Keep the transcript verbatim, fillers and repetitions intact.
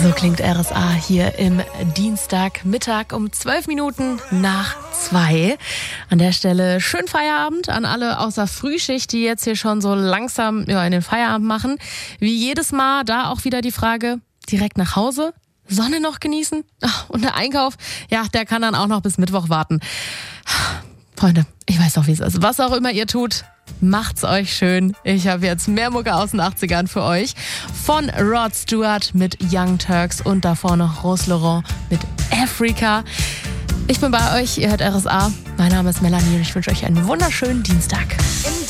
So klingt R S A hier im Dienstagmittag um zwölf Minuten nach zwei. An der Stelle schönen Feierabend an alle außer Frühschicht, die jetzt hier schon so langsam ja, in den Feierabend machen. Wie jedes Mal da auch wieder die Frage, direkt nach Hause? Sonne noch genießen? Ach, und der Einkauf, ja, der kann dann auch noch bis Mittwoch warten. Freunde, ich weiß doch, wie es ist. Was auch immer ihr tut, macht's euch schön. Ich habe jetzt mehr Mucke aus den achtzigern für euch. Von Rod Stewart mit Young Turks und davor noch Rose Laurent mit Africa. Ich bin bei euch, ihr hört R S A. Mein Name ist Melanie und ich wünsche euch einen wunderschönen Dienstag. In